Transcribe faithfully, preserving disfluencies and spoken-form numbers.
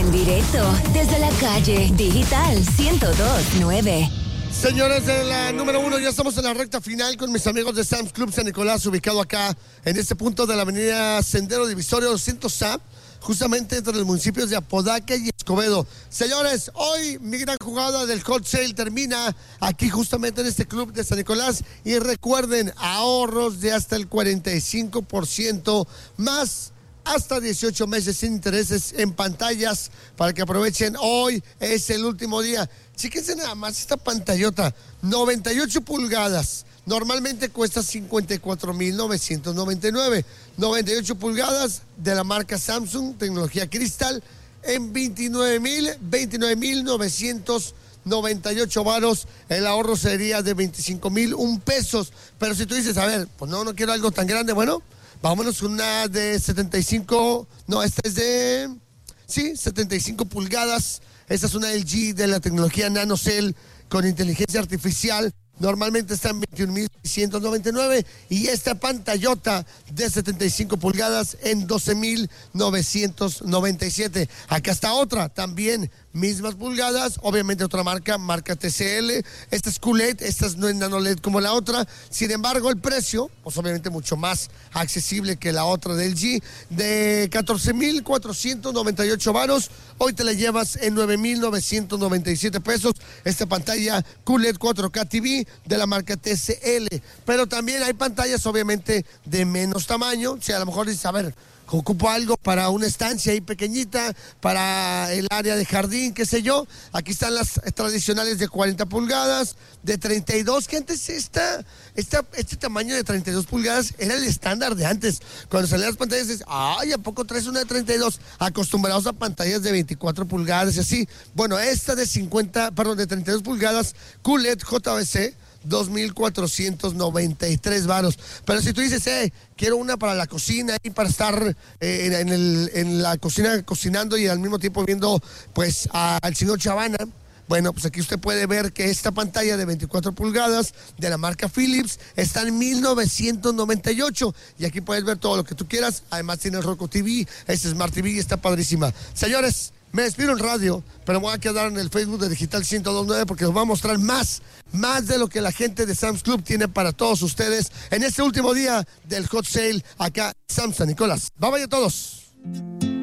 En directo desde la calle Digital ciento dos punto nueve. Señores de la número uno, ya estamos en la recta final con mis amigos de Sam's Club San Nicolás, ubicado acá en este punto de la avenida Sendero Divisorio doscientos A, justamente entre los municipios de Apodaca y Escobedo. Señores, hoy mi gran jugada del Hot Sale termina aquí justamente en este club de San Nicolás. Y recuerden, ahorros de hasta el cuarenta y cinco por ciento más hasta dieciocho meses sin intereses en pantallas para que aprovechen. Hoy es el último día. Chíquense nada más esta pantallota, noventa y ocho pulgadas. Normalmente cuesta cincuenta y cuatro mil novecientos noventa y nueve. noventa y ocho pulgadas de la marca Samsung, tecnología Crystal, en veintinueve mil novecientos noventa y ocho varos. El ahorro sería de veinticinco mil un pesos. Pero si tú dices, a ver, pues no, no quiero algo tan grande, bueno, vámonos con una de setenta y cinco, no, esta es de, sí, setenta y cinco pulgadas. Esta es una L G de la tecnología NanoCell con inteligencia artificial. Normalmente está en veintiún mil seiscientos noventa y nueve y esta pantallota de setenta y cinco pulgadas en doce mil novecientos noventa y siete. Acá está otra, también mismas pulgadas, obviamente otra marca, marca T C L. Esta es Q L E D, esta no es Nano L E D como la otra. Sin embargo, el precio, pues obviamente mucho más accesible que la otra del G, de catorce mil cuatrocientos noventa y ocho varos. Hoy te la llevas en nueve mil novecientos noventa y siete pesos. Esta pantalla Q L E D cuatro K T V de la marca T C L. Pero también hay pantallas obviamente de menos tamaño. Si a lo mejor dices, a ver, ocupo algo para una estancia ahí pequeñita, para el área de jardín, qué sé yo. Aquí están las tradicionales de cuarenta pulgadas, de treinta y dos, que antes esta, esta, este tamaño de treinta y dos pulgadas era el estándar de antes. Cuando salían las pantallas dices, ay, ¿a poco traes una de treinta y dos? Acostumbrados a pantallas de veinticuatro pulgadas y así. Bueno, esta de cincuenta, perdón, de treinta y dos pulgadas, Q L E D J V C, dos mil cuatrocientos noventa y tres varos. Pero si tú dices, eh, quiero una para la cocina y para estar eh, en, en, el, en la cocina cocinando y al mismo tiempo viendo pues a, al señor Chavana, bueno, pues aquí usted puede ver que esta pantalla de veinticuatro pulgadas de la marca Philips está en mil novecientos noventa y ocho y aquí puedes ver todo lo que tú quieras. Además tiene el Roku T V, este Smart T V y está padrísima. Señores, me despido en radio, pero me voy a quedar en el Facebook de Digital ciento dos punto nueve porque les voy a mostrar más, más de lo que la gente de Sam's Club tiene para todos ustedes en este último día del Hot Sale acá en Sam's San Nicolás. Bye bye a todos.